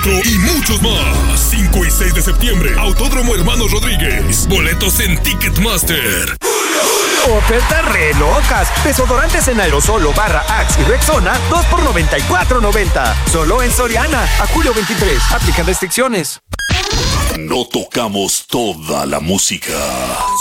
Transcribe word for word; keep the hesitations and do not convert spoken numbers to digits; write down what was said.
cuatro y muchos más. cinco y seis de septiembre, Autódromo Hermanos Rodríguez. Boletos en Ticketmaster. Ofertas re locas. Desodorantes en aerosol o barra Axe y Rexona, dos por noventa y cuatro noventa. Solo en Soriana. A julio veintitrés. Aplican restricciones. No tocamos toda la música,